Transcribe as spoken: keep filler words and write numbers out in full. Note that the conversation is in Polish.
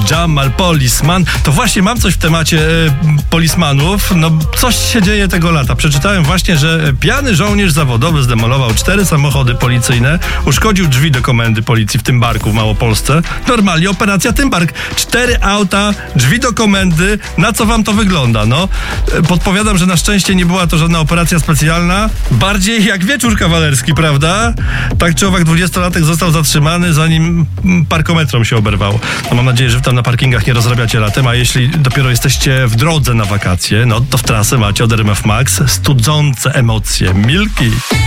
Jamal Policeman. To właśnie mam coś w temacie e, polismanów. No coś się dzieje tego lata. Przeczytałem właśnie, że pijany żołnierz zawodowy zdemolował cztery samochody policyjne, uszkodził drzwi do komendy policji w Tymbarku w Małopolsce. Normalnie operacja Tymbark. Cztery auta, drzwi do komendy. Na co wam to wygląda? No, podpowiadam, że na szczęście nie była to żadna operacja specjalna. Bardziej jak wieczór kawalerski, prawda? Tak czy owak dwudziestolatek został zatrzymany, zanim parkometrom się oberwał. No mam nadzieję, że wy tam na parkingach nie rozrabiacie latem, a jeśli dopiero jesteście w drodze na wakacje, no to w trasę macie od R M F Max studzące emocje. Milki.